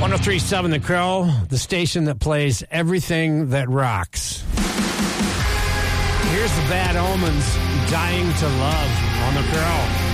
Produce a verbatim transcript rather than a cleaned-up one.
one oh three point seven The Crow, the station that plays everything that rocks. Here's the Bad Omens, Dying to Love on The Crow.